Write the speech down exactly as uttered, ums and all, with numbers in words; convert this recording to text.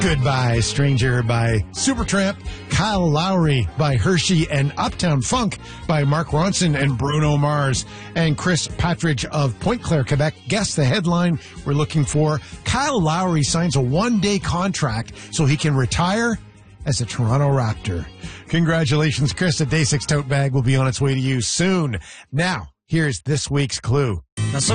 Goodbye, Stranger by Supertramp, Kyle Lowry by Hershey, and Uptown Funk by Mark Ronson and Bruno Mars. And Chris Patridge of Pointe Claire, Quebec, guessed the headline we're looking for. Kyle Lowry signs a one-day contract so he can retire as a Toronto Raptor. Congratulations, Chris. A Day six tote bag will be on its way to you soon. Now, here's this week's clue.